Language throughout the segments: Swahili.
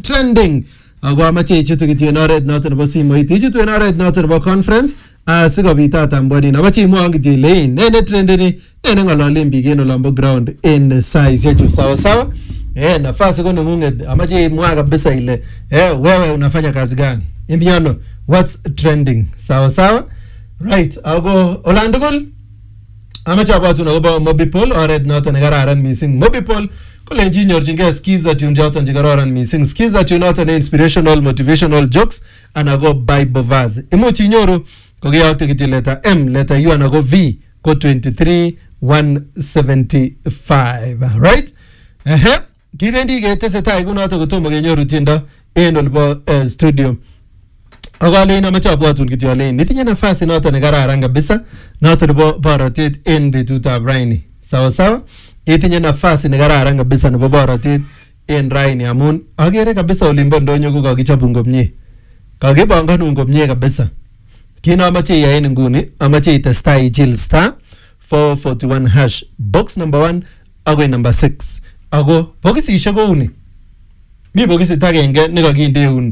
trending ako amache ichutu kityo en oret noton nebo simoit ichutu en oret noton nebo conference sikobit atambwani amache imwowon kityo ile ne trendeni ne ng'ololen biik en olombo ground en saisiechu sawa sawa. Nafasi ko neng'ung'et amache imwa kabisa ile wewe unafanya kazi gani imbiano what's trending sawa sawa right. Ako olandugul amache abwatun akobo Mobipol oret noton nekararan mising. Mobipol kolenji nyorchingei skiza tune joton chekararan mising. Skiza tune noton inspirational motivational jokes ana ko Bible verse imuch inyoru kokiyokte kityo letter M letter U ana ko V ko 23175 right. Kibendi ketesetai kunoto kotomo kenyoru tiendo en olbo studio. Akalein amache abwatun kityo alein itinye nafasi noton nekararan kabisa noton nebo borotet en betutab raini sawa sawa. Itinye nafasi nekararan kabisa nebo borotet en raini amun agere kabisa olimbo ndonyo ko kakichobun komie, kakibanganun komie kabisa. Kit amache iyai en nguni amache itestai ichil star 441 hash box number 1 agoi number 6 ako bokisisiek kouni mi bokisit agenge nekakindeun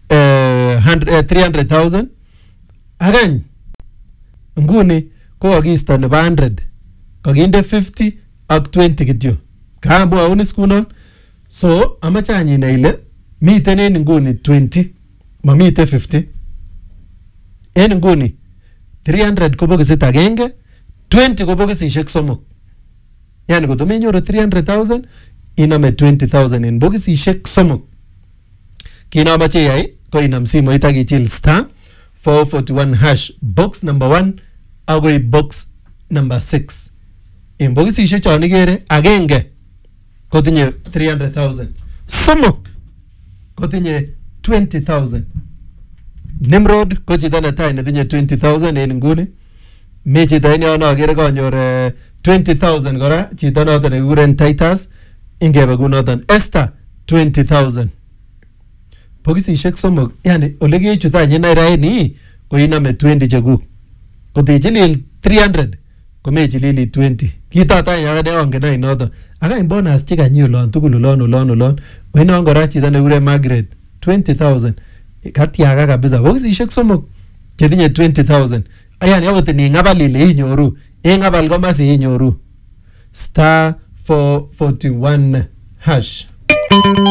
300,000 akany nguni ko kakisto nebo 100 kakinde 50 ak 20 kityo kaambwaun iskunon. So amache anyine ile miten en nguni 20 mamite 50 en nguni 300 ko bokisit agenge 20 ko bokisisiek somok, yani kotomenyoru 300,000 iname 20,000 en bokisisiek somok. Kinamache yai ko inam simoit ak ichil star 441 hash box number 1 agoi box number 6. En bokisisiek chon ikere agenge kotinye 300,000 somok kotinye 20,000. Nimrod ko chito netai netinye 20,000 en nguni. Me chito en yon akere kanyor 20,000 kora chito noton nekikuren Titus ingebe kunoton Esther 20,000. Bokisisiek somok, yani ole kechutany inai raini ko iname 20 chekuk. Kotichilil 300 komechilili 20. Kitatany akane angen ai noton. Akany bonus chekanyi olon tugul olon. Oinon kora chito nekikuren Margaret 20,000. Katiaga kabisa bokisisiek somok chetinye 20,000. Yani akot ning'abal ile inyoru ing'abal komasi inyoru star 441 hash.